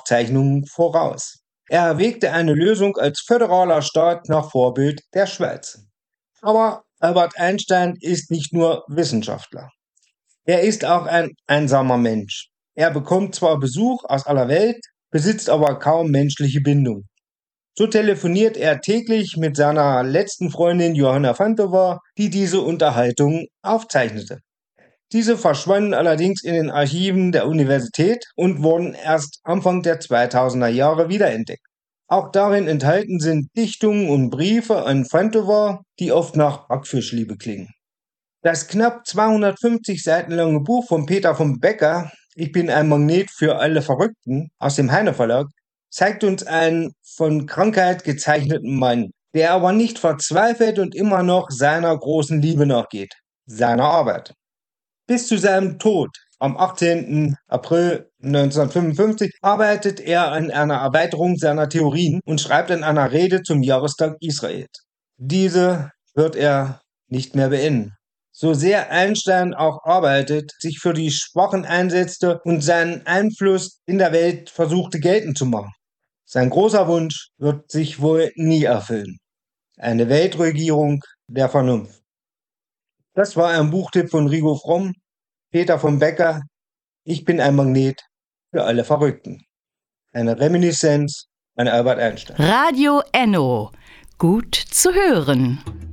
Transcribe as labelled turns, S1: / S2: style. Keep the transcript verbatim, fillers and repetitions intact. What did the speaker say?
S1: Aufzeichnungen voraus. Er erwägte eine Lösung als föderaler Staat nach Vorbild der Schweiz. Aber Albert Einstein ist nicht nur Wissenschaftler. Er ist auch ein einsamer Mensch. Er bekommt zwar Besuch aus aller Welt, besitzt aber kaum menschliche Bindung. So telefoniert er täglich mit seiner letzten Freundin Johanna Fantova, die diese Unterhaltung aufzeichnete. Diese verschwanden allerdings in den Archiven der Universität und wurden erst Anfang der zweitausender Jahre wiederentdeckt. Auch darin enthalten sind Dichtungen und Briefe an Fantova, die oft nach Backfischliebe klingen. Das knapp zweihundertfünfzig Seiten lange Buch von Peter von Becker, Ich bin ein Magnet für alle Verrückten, aus dem Heine Verlag, zeigt uns einen von Krankheit gezeichneten Mann, der aber nicht verzweifelt und immer noch seiner großen Liebe nachgeht, seiner Arbeit. Bis zu seinem Tod am achtzehnten April neunzehnhundertfünfundfünfzig arbeitet er an einer Erweiterung seiner Theorien und schreibt in einer Rede zum Jahrestag Israels. Diese wird er nicht mehr beenden. So sehr Einstein auch arbeitet, sich für die Schwachen einsetzte und seinen Einfluss in der Welt versuchte geltend zu machen. Sein großer Wunsch wird sich wohl nie erfüllen. Eine Weltregierung der Vernunft. Das war ein Buchtipp von Rigo Fromm, Peter von Becker, Ich bin ein Magnet für alle Verrückten. Eine Reminiszenz an Albert Einstein.
S2: Radio Enno. Gut zu hören.